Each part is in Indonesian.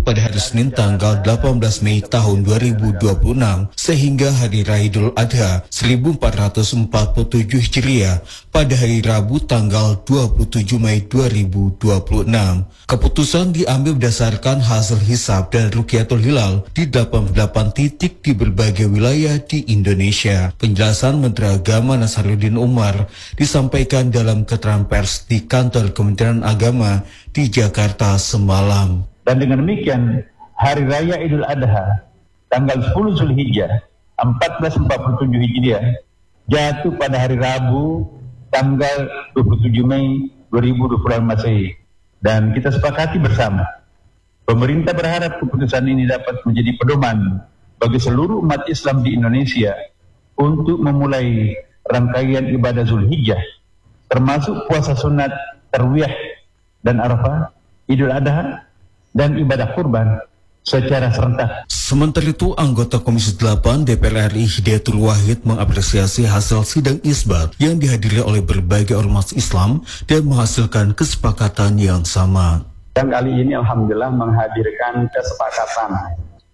pada hari Senin tanggal 18 Mei tahun 2026 sehingga Hari Raya Idul Adha 1447 Hijriah pada hari Rabu tanggal 27 Mei 2026. Keputusan diambil berdasarkan hasil hisab dan Rukyatul Hilal di 88 titik di berbagai wilayah di Indonesia. Penjelasan Menteri Agama Nasaruddin Umar disampaikan dalam keterangan pers di kantor Kementerian Agama di Jakarta semalam. Dan dengan demikian, Hari Raya Idul Adha, tanggal 10 Zulhijjah, 1447 Hijriah, jatuh pada hari Rabu, tanggal 27 Mei 2026 Masehi. Dan kita sepakati bersama, pemerintah berharap keputusan ini dapat menjadi pedoman bagi seluruh umat Islam di Indonesia untuk memulai rangkaian ibadah Zulhijjah, termasuk puasa sunat, tarwiyah, dan Arafah, Idul Adha, dan ibadah kurban secara serentak. Sementara itu, anggota Komisi 8 DPR RI Hidayatul Wahid mengapresiasi hasil sidang isbat yang dihadiri oleh berbagai ormas Islam dan menghasilkan kesepakatan yang sama. Dan kali ini alhamdulillah menghadirkan kesepakatan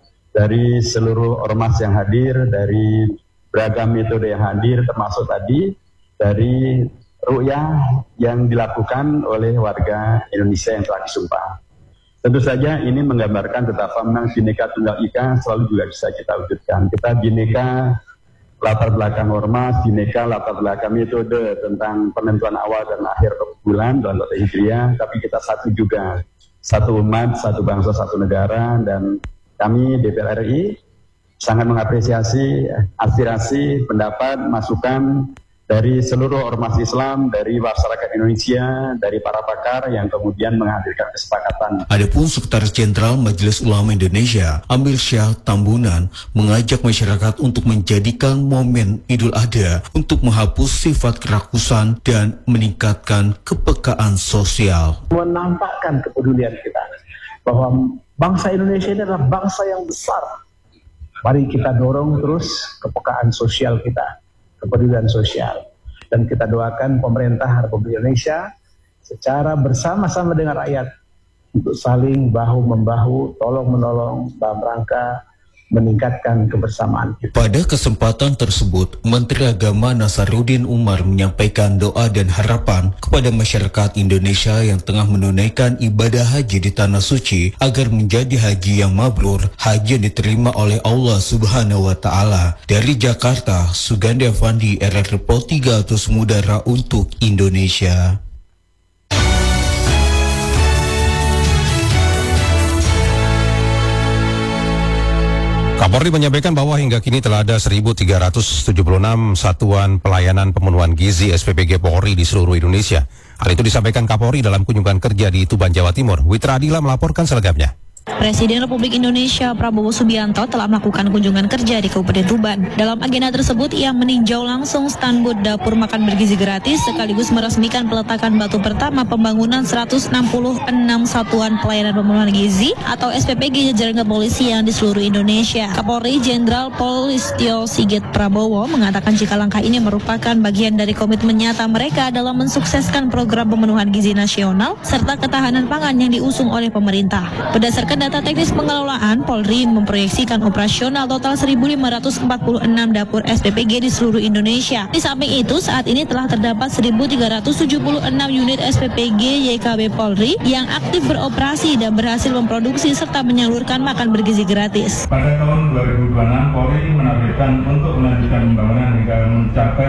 dari seluruh ormas yang hadir, dari beragam metode yang hadir, termasuk tadi dari ru'yah yang dilakukan oleh warga Indonesia yang telah disumpah. Tentu saja ini menggambarkan betapa memang Bhinneka Tunggal Ika selalu juga bisa kita wujudkan. Kita Bhinneka latar belakang ormas, Bhinneka latar belakang metode tentang penentuan awal dan akhir bulan dalam kalender Hijriah, tapi kita satu juga, satu umat, satu bangsa, satu negara, dan kami DPR RI sangat mengapresiasi aspirasi, pendapat, masukan dari seluruh ormas Islam, dari masyarakat Indonesia, dari para pakar yang kemudian menghadirkan kesepakatan. Adapun Sekretaris Jenderal Majelis Ulama Indonesia, Amir Syah Tambunan, mengajak masyarakat untuk menjadikan momen Idul Adha untuk menghapus sifat kerakusan dan meningkatkan kepekaan sosial. Menampakkan kepedulian kita bahwa bangsa Indonesia ini adalah bangsa yang besar. Mari kita dorong terus kepekaan sosial kita, kepedulian sosial, dan kita doakan pemerintah Republik Indonesia secara bersama-sama dengan rakyat untuk saling bahu-membahu, tolong-menolong dalam rangka meningkatkan kebersamaan kita. Pada kesempatan tersebut, Menteri Agama Nasaruddin Umar menyampaikan doa dan harapan kepada masyarakat Indonesia yang tengah menunaikan ibadah haji di Tanah Suci agar menjadi haji yang mabrur, haji yang diterima oleh Allah Subhanahu wa Ta'ala. Dari Jakarta, Sugandi Avandi, RRI Report 3 Atus Mudara untuk Indonesia. Kapolri menyampaikan bahwa hingga kini telah ada 1.376 satuan pelayanan pemenuhan gizi SPPG Polri di seluruh Indonesia. Hal itu disampaikan Kapolri dalam kunjungan kerja di Tuban, Jawa Timur. Witra Adila melaporkan selengkapnya. Presiden Republik Indonesia Prabowo Subianto telah melakukan kunjungan kerja di Kabupaten Tuban. Dalam agenda tersebut, ia meninjau langsung stand booth dapur makan bergizi gratis sekaligus meresmikan peletakan batu pertama pembangunan 166 satuan pelayanan pemenuhan gizi atau SPPG jajaran kepolisian di seluruh Indonesia. Kapolri Jenderal Polistio Sigit Prabowo mengatakan jika langkah ini merupakan bagian dari komitmen nyata mereka dalam mensukseskan program pemenuhan gizi nasional serta ketahanan pangan yang diusung oleh pemerintah. Berdasarkan data teknis pengelolaan, Polri memproyeksikan operasional total 1.546 dapur SPPG di seluruh Indonesia. Di samping itu, saat ini telah terdapat 1.376 unit SPPG YKB Polri yang aktif beroperasi dan berhasil memproduksi serta menyalurkan makan bergizi gratis. Pada tahun 2026, Polri menargetkan untuk melanjutkan pembangunan hingga mencapai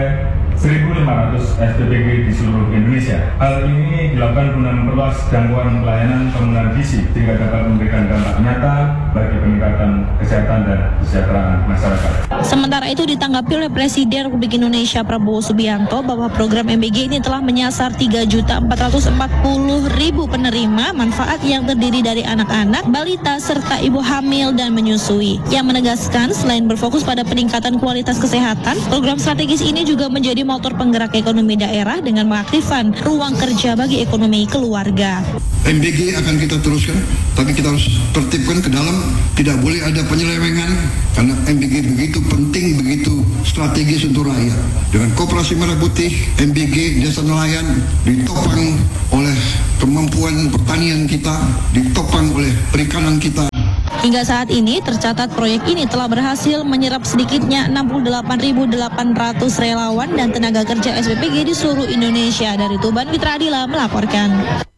1.500 SPPG di seluruh Indonesia. Hal ini dilakukan guna memperluas jangkauan pelayanan pemenuhan gizi sehingga dapat memberikan dampak nyata bagi peningkatan kesehatan dan kesejahteraan masyarakat. Sementara itu ditanggapi oleh Presiden Republik Indonesia Prabowo Subianto bahwa program MBG ini telah menyasar 3.440.000 penerima manfaat yang terdiri dari anak-anak, balita, serta ibu hamil dan menyusui. Yang menegaskan selain berfokus pada peningkatan kualitas kesehatan, program strategis ini juga menjadi motor penggerak ekonomi daerah dengan mengaktifkan ruang kerja bagi ekonomi keluarga. MBG akan kita teruskan, tapi kita harus tertibkan ke dalam, tidak boleh ada penyelewengan, karena MBG begitu penting, begitu strategis untuk rakyat. Dengan Koperasi Merah Putih, MBG Desa Nelayan ditopang oleh kemampuan pertanian kita, ditopang oleh perikanan kita, Hingga saat ini tercatat proyek ini telah berhasil menyerap sedikitnya 68.800 relawan dan tenaga kerja SPPG di seluruh Indonesia. Dari Tuban, Mitra Adila melaporkan.